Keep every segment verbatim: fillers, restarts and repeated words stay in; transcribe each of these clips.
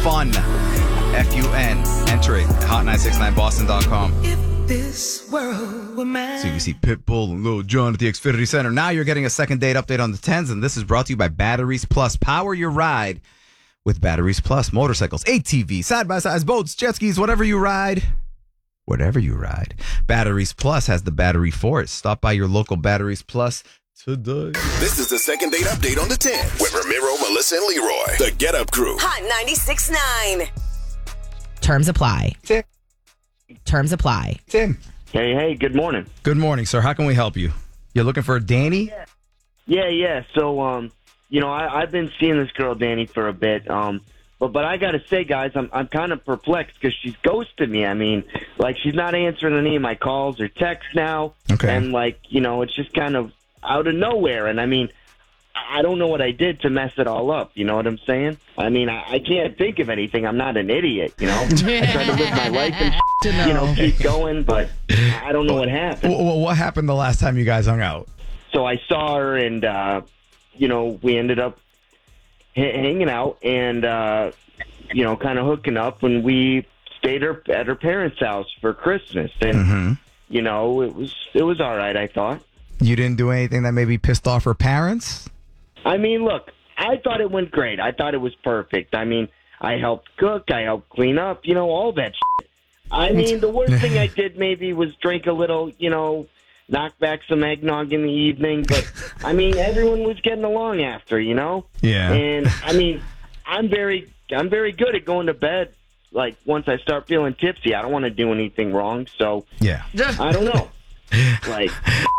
Fun. F U N. Enter it at hot nine six nine boston dot com. If this world were mine. So you can see Pitbull and Lil Jon at the Xfinity Center. Now you're getting a second date update on the tens, and this is brought to you by Batteries Plus. Power your ride with Batteries Plus. Motorcycles, A T Vs, side-by-sides, boats, jet skis, whatever you ride. Whatever you ride. Batteries Plus has the battery for it. Stop by your local Batteries Plus today. This is the second date update on the ten with Ramiro, Melissa, and Leroy. The Get Up Crew. Hot ninety-six point nine. Terms apply. Tim. Terms apply. Tim. Hey, hey, good morning. Good morning, sir. How can we help you? You're looking for Danny? Yeah, yeah. yeah. So, um, you know, I, I've been seeing this girl, Danny, for a bit. Um, but but I got to say, guys, I'm I'm kind of perplexed because she's ghosted me. I mean, like, she's not answering any of my calls or texts now. Okay. And, like, you know, it's just kind of out of nowhere. And, I mean, I don't know what I did to mess it all up. You know what I'm saying? I mean, I, I can't think of anything. I'm not an idiot, you know? I try to live my life and, you know, keep going, but I don't know what happened. Well, what happened the last time you guys hung out? So I saw her, and, uh, you know, we ended up h- hanging out and, uh, you know, kind of hooking up, and we stayed her, at her parents' house for Christmas. And, Mm-hmm. you know, it was it was all right, I thought. You didn't do anything that maybe pissed off her parents? I mean, look, I thought it went great. I thought it was perfect. I mean, I helped cook. I helped clean up, you know, all that shit. I mean, the worst thing I did maybe was drink a little, you know, knock back some eggnog in the evening. But, I mean, everyone was getting along after, you know? Yeah. And, I mean, I'm very, I'm very good at going to bed. Like, once I start feeling tipsy, I don't want to do anything wrong. So, Yeah. I don't know. Like,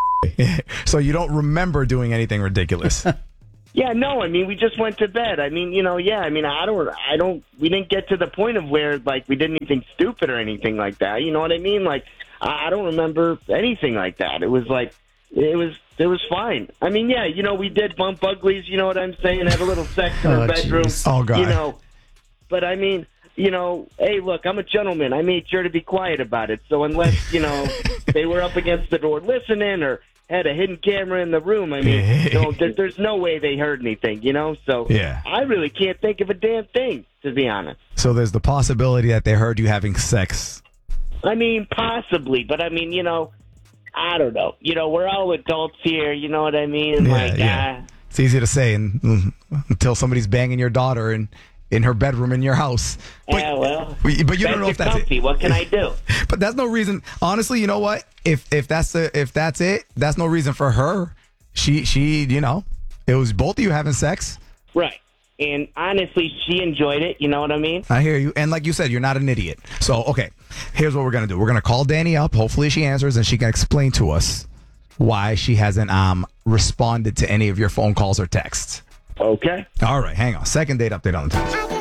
So you don't remember doing anything ridiculous? yeah, no, I mean, we just went to bed. I mean, you know, yeah, I mean, I don't, I don't, we didn't get to the point of where, like, we did anything stupid or anything like that. You know what I mean? Like, I I don't remember anything like that. It was like, it was, it was fine. I mean, yeah, you know, we did bump uglies, you know what I'm saying? Have a little sex in Oh, our bedroom. jeez. Oh, God. You know, but I mean, you know, hey, look, I'm a gentleman. I made sure to be quiet about it. So unless, you know, they were up against the door listening or had a hidden camera in the room, I mean, you know, there, there's no way they heard anything, you know? So Yeah. I really can't think of a damn thing, to be honest. So there's the possibility that they heard you having sex. I mean, possibly, but I mean, you know, I don't know. You know, we're all adults here, you know what I mean? Yeah, like, yeah. Uh, It's easy to say and, mm, until somebody's banging your daughter in, in her bedroom in your house. But, yeah, well, but you don't beds know are if that's comfy. it. What can I do? But that's no reason. Honestly, you know what? If if that's the if that's it, that's no reason for her. She she, you know, it was both of you having sex. Right. And honestly, she enjoyed it. You know what I mean? I hear you. And like you said, you're not an idiot. So, okay, here's what we're going to do. We're going to call Danny up. Hopefully she answers and she can explain to us why she hasn't um responded to any of your phone calls or texts. Okay. All right, hang on. Second date update on the text.